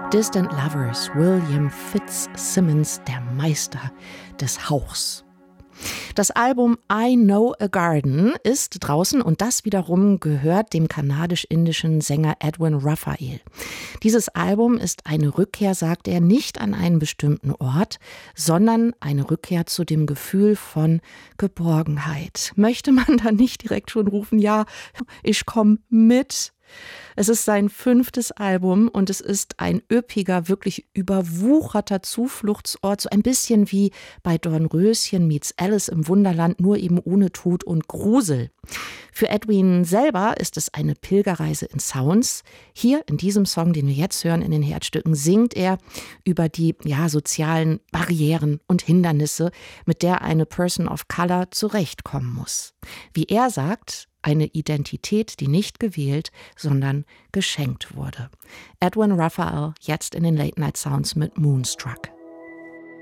Distant Lovers, William Fitzsimmons, der Meister des Hauchs. Das Album I Know a Garden ist draußen und das wiederum gehört dem kanadisch-indischen Sänger Edwin Raphael. Dieses Album ist eine Rückkehr, sagt er, nicht an einen bestimmten Ort, sondern eine Rückkehr zu dem Gefühl von Geborgenheit. Möchte man da nicht direkt schon rufen, ja, ich komme mit? Es ist sein 5. Album und es ist ein üppiger, wirklich überwucherter Zufluchtsort, so ein bisschen wie bei Dornröschen meets Alice im Wunderland, nur eben ohne Tod und Grusel. Für Edwin selber ist es eine Pilgerreise in Sounds. Hier in diesem Song, den wir jetzt hören, in den Herzstücken, singt er über die sozialen Barrieren und Hindernisse, mit der eine Person of Color zurechtkommen muss. Wie er sagt, eine Identität, die nicht gewählt, sondern geschenkt wurde. Edwin Raphael, jetzt in den Late Night Sounds mit Moonstruck.